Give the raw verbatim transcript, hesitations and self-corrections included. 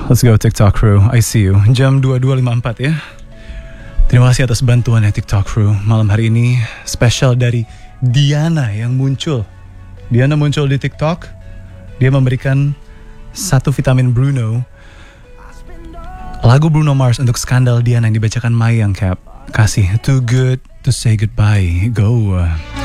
Let's go TikTok crew, I see you. Jam dua puluh dua lima puluh empat ya. Terima kasih atas bantuan ya TikTok crew. Malam hari ini spesial dari Diana yang muncul. Diana muncul di TikTok. Dia memberikan satu vitamin Bruno. Lagu Bruno Mars untuk Skandal Diana yang dibacakan Mayang Cap. Kasih Too Good to Say Goodbye. Go.